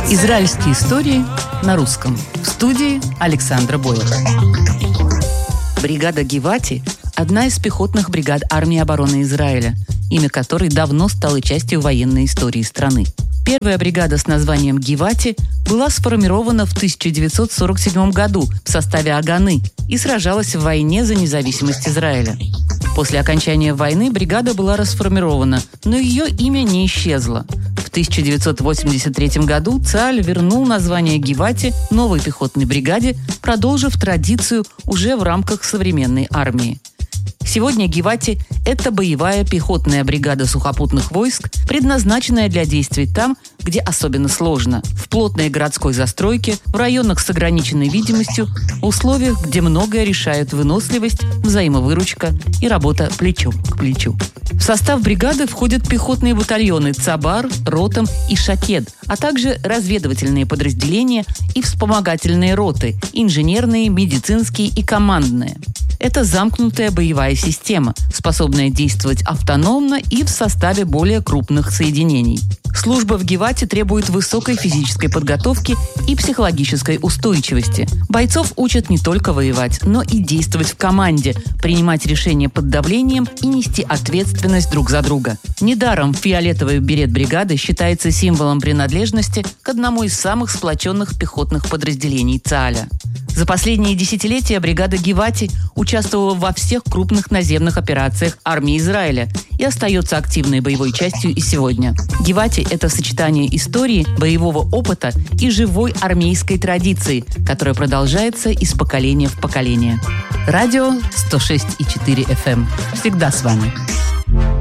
Израильские истории на русском. В студии Александра Бойлер. Бригада Гивати – одна из пехотных бригад армии обороны Израиля, имя которой давно стало частью военной истории страны. Первая бригада с названием Гивати была сформирована в 1947 году в составе Аганы и сражалась в войне за независимость Израиля. После окончания войны бригада была расформирована, но ее имя не исчезло. В 1983 году ЦААЛь вернул название Гивати новой пехотной бригаде, продолжив традицию уже в рамках современной армии. Сегодня Гивати – это боевая пехотная бригада сухопутных войск, предназначенная для действий там, где особенно сложно – в плотной городской застройке, в районах с ограниченной видимостью, в условиях, где многое решают выносливость, взаимовыручка и работа плечом к плечу. В состав бригады входят пехотные батальоны «Цабар», «Ротом» и «Шакед», а также разведывательные подразделения и вспомогательные роты – инженерные, медицинские и командные. Это замкнутая боевая система, способная действовать автономно и в составе более крупных соединений. Служба в Гивати требует высокой физической подготовки и психологической устойчивости. Бойцов учат не только воевать, но и действовать в команде, принимать решения под давлением и нести ответственность друг за друга. Недаром фиолетовый берет бригады считается символом принадлежности к одному из самых сплоченных пехотных подразделений ЦААЛя. За последние десятилетия бригада Гивати участвовала во всех крупных наземных операциях армии Израиля и остается активной боевой частью и сегодня. Гивати – это сочетание истории, боевого опыта и живой армейской традиции, которая продолжается из поколения в поколение. Радио 106,4 FM. Всегда с вами.